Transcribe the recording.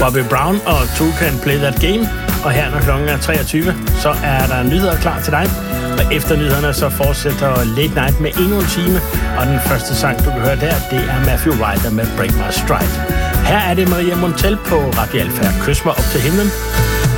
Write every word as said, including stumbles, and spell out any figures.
Bobby Brown og Two Can Play That Game. Og her, når klokken er treogtyve, så er der nyheder klar til dig. Og efter nyhederne, så fortsætter Late Night med endnu en time. Og den første sang, du kan høre der, det er Matthew Ryder med Break My Stride. Her er det Maria Montell på Radio Alfa. Kys mig op til himlen.